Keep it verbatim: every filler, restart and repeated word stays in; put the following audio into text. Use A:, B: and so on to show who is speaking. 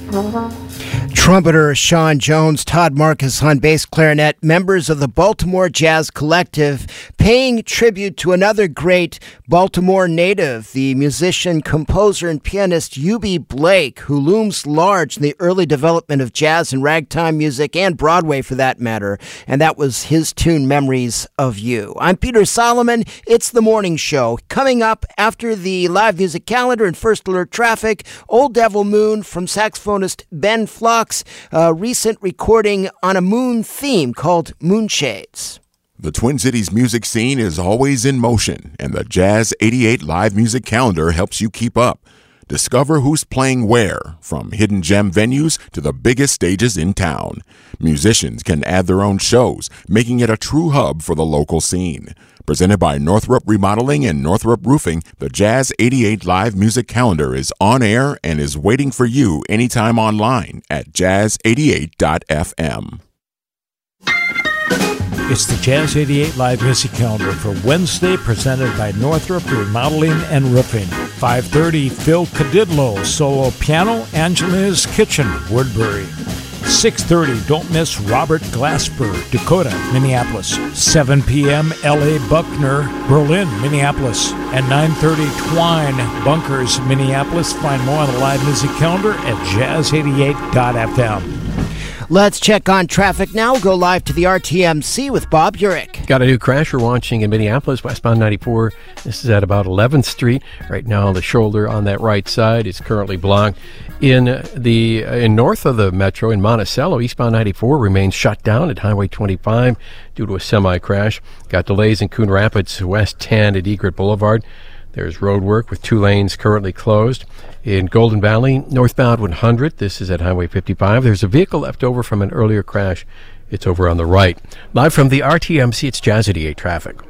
A: Trumpeter Sean Jones, Todd Marcus on bass clarinet, members of the Baltimore Jazz Collective, paying tribute to another great Baltimore native, the musician, composer, and pianist Eubie Blake, who looms large in the early development of jazz and ragtime music, and Broadway for that matter, and that was his tune, Memories of You. I'm Peter Solomon. It's The Morning Show. Coming up after the live music calendar and First Alert Traffic, Old Devil Moon from saxophonist Ben Flock's a recent recording on a moon theme called Moonshades.
B: The Twin Cities music scene is always in motion, and the Jazz eighty-eight live music calendar helps you keep up. Discover who's playing where, from hidden gem venues to the biggest stages in town. Musicians can add their own shows, making it a true hub for the local scene. Presented by Northrop Remodeling and Northrop Roofing, the Jazz eighty-eight live music calendar is on air and is waiting for you anytime online at jazz eighty-eight dot f m.
C: It's the Jazz eighty-eight live music calendar for Wednesday, presented by Northrop Remodeling and Roofing. five thirty, Phil Cadidlo, solo piano, Angela's Kitchen, Woodbury. six thirty, don't miss Robert Glasper, Dakota, Minneapolis. seven p.m., L A. Buckner, Berlin, Minneapolis. And nine thirty, Twine, Bunkers, Minneapolis. Find more on the live music calendar at jazz eighty-eight dot f m.
A: Let's check on traffic now. Go live to the R T M C with Bob Urich.
D: Got a new crash we're watching in Minneapolis, westbound ninety-four. This is at about eleventh Street. Right now, the shoulder on that right side is currently blocked. In the in north of the metro, in Monticello, eastbound ninety-four remains shut down at Highway twenty-five due to a semi-crash. Got delays in Coon Rapids, West ten at Egret Boulevard. There's road work with two lanes currently closed. In Golden Valley, northbound one hundred, this is at Highway fifty-five. There's a vehicle left over from an earlier crash. It's over on the right. Live from the R T M C, it's Jazz eighty-eight traffic.